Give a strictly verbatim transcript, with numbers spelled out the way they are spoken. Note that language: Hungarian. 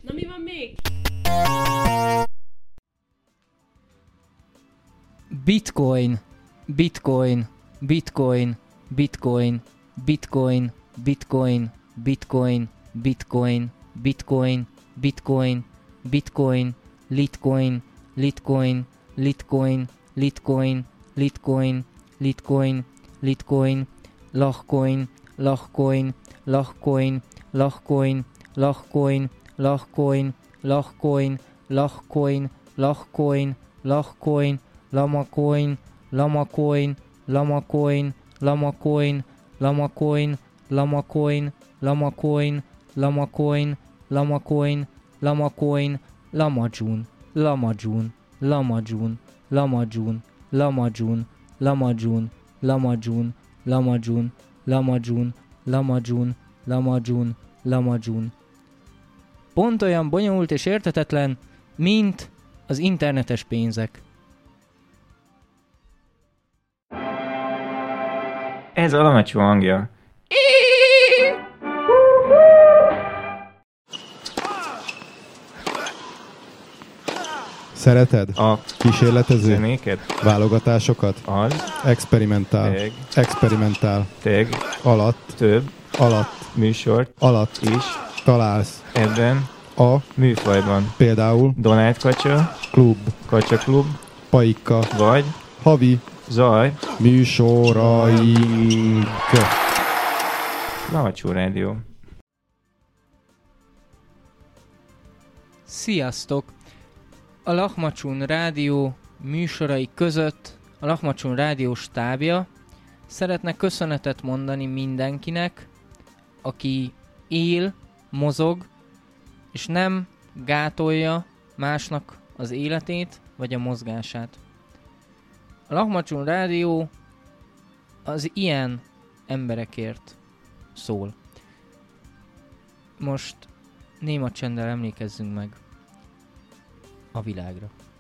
Na mi van még? Bitcoin, Bitcoin, Bitcoin, Bitcoin, Bitcoin, Bitcoin, Bitcoin, Bitcoin, Bitcoin, Bitcoin, Bitcoin, Litecoin, Litecoin, Litecoin, Litecoin, Litecoin, Litecoin, Litecoin, Lachcoin, Lachcoin, Lachcoin, Lachcoin, Lachcoin, Lachcoin, Lachcoin, Lachcoin, Lachcoin, Lachcoin, Lamacoin, Lamacoin, Lamacoin, Lamacoin, Lamacoin, Lamacoin, Lamacoin, Lamacoin, Lamacoin, Lamacoin, Lamajun, Lamajun, Lamajun, Lamajun, Lamajun, Lamajun, Lamajun, Lamajun, Lamajun, Lamajun, Lamajun, Lamajun. Pont olyan bonyolult és érthetetlen, mint az internetes pénzek. Ez a Lamacsú hangja. Szereted? A Kísérletező? zenéket? Válogatásokat? Az. Experimentál. Teg. Experimentál. Teg. Alatt. Több. Alatt. Műsort. Alatt. Is. Találsz. Ebben. A. Műfajban. Például. Donát Kacsa. Klub. Kacsa Klub. Paika. Vagy. Havi. Zaj. Műsoraink. Lamacsú Rádió. Sziasztok! A Lachmacsun Rádió műsorai között a Lachmacsun Rádió stábja szeretne köszönetet mondani mindenkinek, aki él, mozog, és nem gátolja másnak az életét vagy a mozgását. A Lachmacsun Rádió az ilyen emberekért szól. Most néma csenddel emlékezzünk meg a világra.